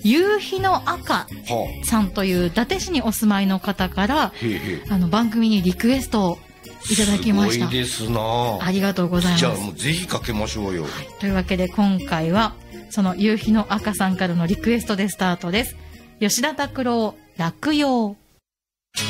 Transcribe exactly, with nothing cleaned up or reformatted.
夕日の赤さんという伊達市にお住まいの方からあの番組にリクエストをいただきました。 すごいですな。 ありがとうございます。 じゃあもうぜひかけましょうよ。はい、 というわけで今回はその夕日の赤さんからのリクエストでスタートです。吉田拓郎、落葉。